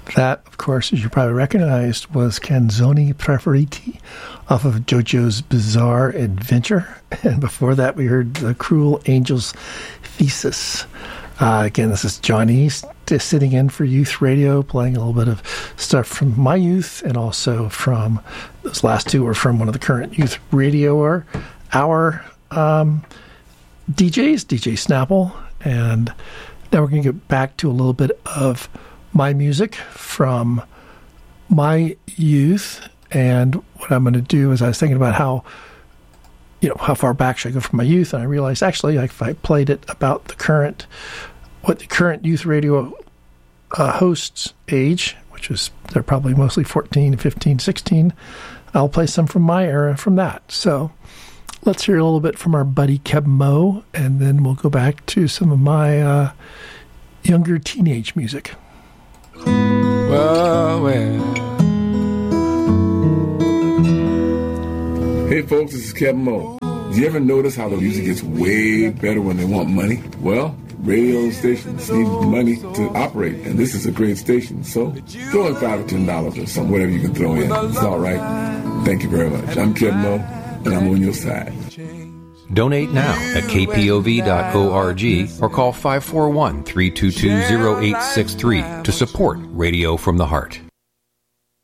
That, of course, as you probably recognized, was Canzoni Preferiti off of JoJo's Bizarre Adventure. And before that, we heard The Cruel Angel's Thesis. Again, this is John East sitting in for Youth Radio, playing a little bit of stuff from my youth, and also from those last two are from one of the current Youth Radio hour DJs, DJ Snapple. And now we're going to get back to a little bit of my music from my youth. And what I'm going to do is I was thinking about how far back should I go from my youth? And I realized actually if I played it about what the current Youth Radio hosts age, which is they're probably mostly 14, 15, 16, I'll play some from my era from that. So let's hear a little bit from our buddy Keb Mo, and then we'll go back to some of my younger teenage music. Well. Hey folks, this is Keb Mo. Do you ever notice how the music gets way better when they want money? Well, radio stations need money to operate, and this is a great station. So throw in $5 or $10 or something, whatever you can throw in. It's all right. Thank you very much. I'm Keb Mo, and I'm on your side. Donate now at kpov.org or call 541-322-0863 to support Radio from the Heart.